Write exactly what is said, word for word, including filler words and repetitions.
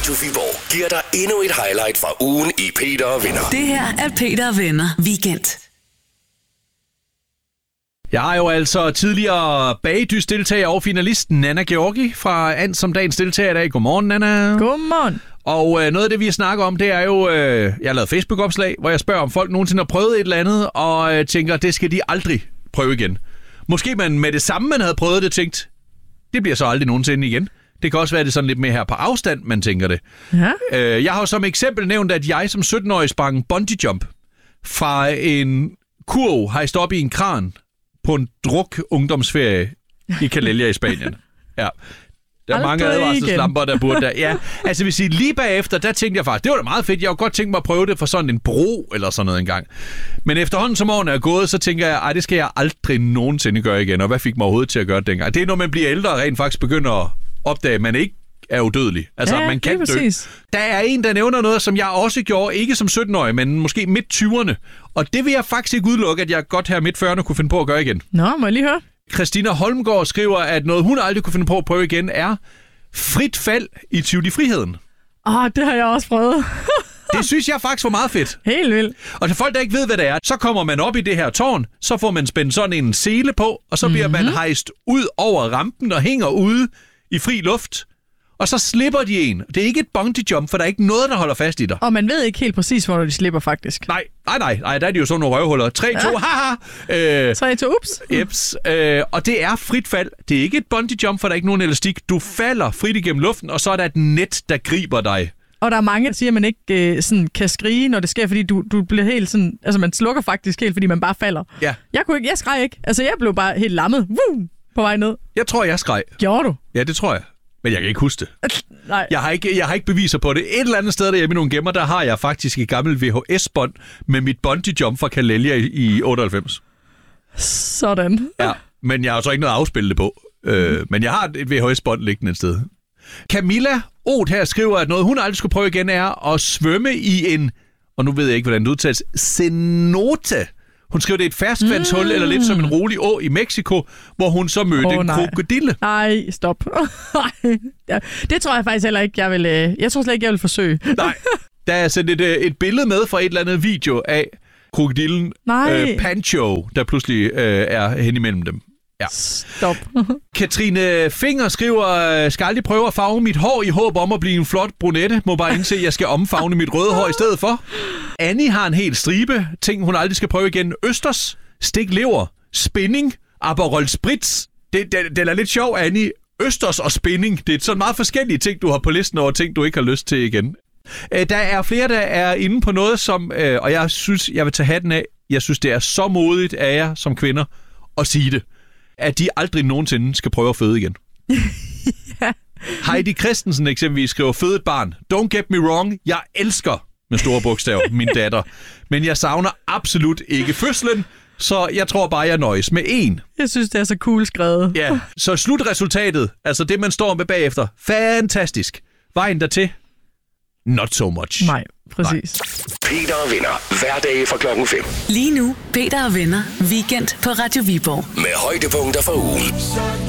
Radio Viborg giver dig endnu et highlight fra ugen i Peter og Venner. Det her er Peter og Venner Weekend. Jeg har jo altså tidligere bagdys-deltager og finalisten Nana Georgi fra And som dagens deltager i dag. Godmorgen, Nana. Godmorgen. Og øh, noget af det, vi snakker om, det er jo, øh, jeg har lavet Facebook-opslag, hvor jeg spørger, om folk nogensinde har prøvet et eller andet, og øh, tænker, det skal de aldrig prøve igen. Måske man med det samme, man havde prøvet det, tænkt, det bliver så aldrig nogensinde igen. Det kan også være, det sådan lidt mere her på afstand, man tænker det. Ja. Øh, jeg har jo som eksempel nævnt, at jeg som sytten-årig sprang bungee jump fra en kurv hejst op i en kran på en druk ungdomsferie i Calella i Spanien. Ja. Der er mange advarselslamper, der burde der. Ja, altså hvis I lige bagefter, der tænkte jeg faktisk, det var da meget fedt. Jeg har godt tænkt mig at prøve det for sådan en bro eller sådan noget engang. Men efterhånden som årene er gået, så tænker jeg, ej, det skal jeg aldrig nogensinde gøre igen. Og hvad fik mig overhovedet til at gøre det dengang? Det er, når man bliver ældre og rent faktisk begynder at opdage, at man ikke er udødelig. Altså, ja, man kan dø. Præcis. Der er en, der nævner noget, som jeg også gjorde, ikke som sytten-årig, men måske midt tyverne. Og det vil jeg faktisk ikke udelukke, at jeg godt her midt fyrrerne kunne finde på at gøre igen. Nå, må jeg lige høre? Christina Holmgaard skriver, at noget hun aldrig kunne finde på at prøve igen er frit fald i Tivoli Friheden. Åh, oh, det har jeg også prøvet. Det synes jeg faktisk var meget fedt. Helt vildt. Og til folk, der ikke ved, hvad det er, så kommer man op i det her tårn, så får man spændt sådan en sele på, og så bliver mm-hmm. man hejst ud over rampen og hænger ude i fri luft. Og så slipper de en. Det er ikke et bungee jump, for der er ikke noget, der holder fast i dig. Og man ved ikke helt præcis, hvor de slipper faktisk. Nej, nej, nej, nej, der er de jo sådan nogle røvhuller. tre, to, ja. haha. Øh, tre, to, ups. Eps. Øh, og det er frit fald. Det er ikke et bungee jump, for der er ikke nogen elastik. Du falder frit igennem luften, og så er der et net, der griber dig. Og der er mange, der siger, at man ikke øh, sådan, kan skrige, når det sker, fordi du, du bliver helt sådan... Altså, man slukker faktisk helt, fordi man bare falder. Ja. Jeg kunne ikke, jeg skreg ikke. Altså, jeg blev bare helt lammet. Woo! På vej ned. Jeg tror, jeg skreg. Gjorde du? Ja, det tror jeg. Men jeg kan ikke huske det. Nej. Jeg har ikke, jeg har ikke beviser på det. Et eller andet sted derhjemme i nogle gemmer, der har jeg faktisk et gammelt V H S-bånd med mit bungee jump fra Calella i, i otteoghalvfems. Sådan. Ja, men jeg har så ikke noget at afspille det på. Øh, men jeg har et V H S-bånd liggende et sted. Camilla Oth her skriver, at noget hun aldrig skulle prøve igen er at svømme i en, og nu ved jeg ikke, hvordan det udtales, cenote. Hun skriver, det er et ferskvandshul, mm. eller lidt som en rolig å i Mexico, hvor hun så mødte oh, en krokodille. Nej, stop. ja, det tror jeg faktisk heller ikke, jeg vil... Jeg tror slet ikke, jeg vil forsøge. Nej, der er sendt et, et billede med fra et eller andet video af krokodillen øh, Pancho, der pludselig øh, er hen imellem dem. Ja. Stop. Katrine Finger skriver, skal aldrig prøve at farve mit hår i håb om at blive en flot brunette. Må bare indse, at jeg skal omfavne mit røde hår i stedet for. Annie har en hel stribe ting, hun aldrig skal prøve igen. Østers, stik lever, spinning, Aperol Spritz. Det, det, det er lidt sjov, Annie. Østers og spinning, det er sådan meget forskellige ting, du har på listen over ting, du ikke har lyst til igen. Der er flere, der er inde på noget, som, og jeg synes, jeg vil tage hatten af. Jeg synes, det er så modigt af jer som kvinder at sige det. At de aldrig nogensinde skal prøve at føde igen. ja. Heidi Christensen eksempelvis skriver, føde et barn. Don't get me wrong, jeg elsker, med store bogstaver, min datter. Men jeg savner absolut ikke fødslen, så jeg tror bare, jeg nøjes med en. Jeg synes, det er så cool skrevet. Ja, så slutresultatet, altså det, man står med bagefter, fantastisk. Vejen dertil, not so much. Nej, præcis. Nej. Peter og Venner, hverdage fra klokken fem. Lige nu, Peter og Venner, weekend på Radio Viborg. Med højdepunkter for ugen.